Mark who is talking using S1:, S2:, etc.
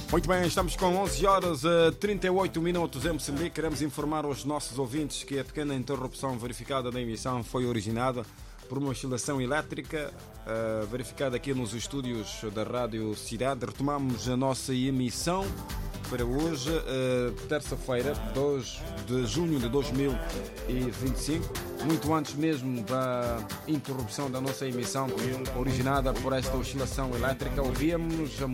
S1: Muito bem, estamos com 11 horas e 38 minutos em Moçambique. Queremos informar os nossos ouvintes que a pequena interrupção verificada da emissão foi originada por uma oscilação elétrica verificada aqui nos estúdios da Rádio Cidade. Retomamos a nossa emissão para hoje, terça-feira, 2 de junho de 2025, muito antes mesmo da interrupção da nossa emissão originada por esta oscilação elétrica. Ouvíamos a